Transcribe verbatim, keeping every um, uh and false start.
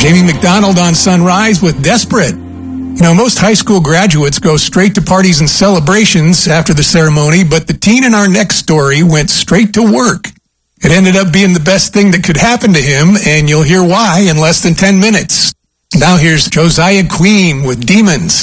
Jamie McDonald on Sunrise with Desperate. You know, most high school graduates go straight to parties and celebrations after the ceremony, but the teen in our next story went straight to work. It ended up being the best thing that could happen to him, and you'll hear why in less than ten minutes. Now here's Josiah Queen with Demons.